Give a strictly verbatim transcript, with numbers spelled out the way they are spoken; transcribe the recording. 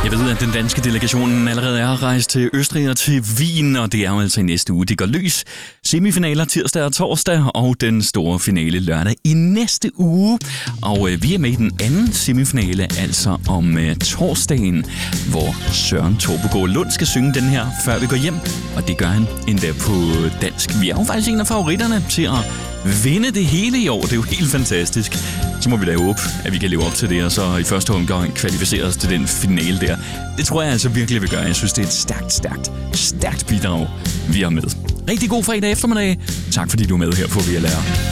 Jeg ved, at den danske delegation allerede er rejst til Østrig og til Wien, og det er jo altså i næste uge. Det går løs. Semifinaler tirsdag og torsdag, og den store finale lørdag i næste uge. Og øh, vi er med i den anden semifinale, altså om øh, torsdagen, hvor Søren Torbegård Lund skal synge den her, før vi går hjem. Og det gør han endda på dansk. Vi er jo faktisk en af favoritterne til at vinde det hele i år. Det er jo helt fantastisk. Så må vi da håbe, at vi kan leve op til det, og så i første omgang kvalificere os til den finale der. Det tror jeg altså virkelig vil gøre. Jeg synes, det er et stærkt, stærkt, stærkt bidrag, vi har med. Rigtig god fredag eftermiddag. Tak fordi du er med her på V L R.